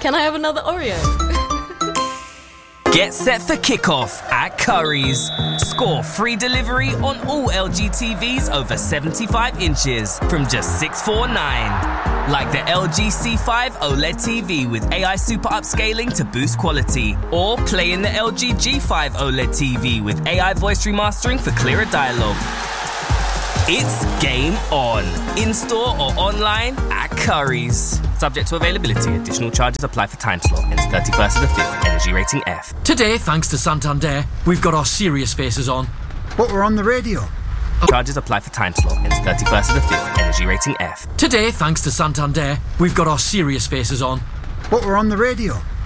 Can I have another Oreo? Get set for kickoff at Currys. Score free delivery on all LG TVs over 75 inches from just $649. Like the LG C5 OLED TV with AI Super Upscaling to boost quality. Or play in the LG G5 OLED TV with AI voice remastering for clearer dialogue. It's game on. In-store or online at Currys. Subject to availability. Additional charges apply for time slot. Ends 31st of the 5th. Energy rating F. Today, thanks to Santander, we've got our serious faces on. But we're on the radio. Charges apply for time slot. Ends 31st of the 5th. Energy rating F. Today, thanks to Santander, we've got our serious faces on. But we're on the radio.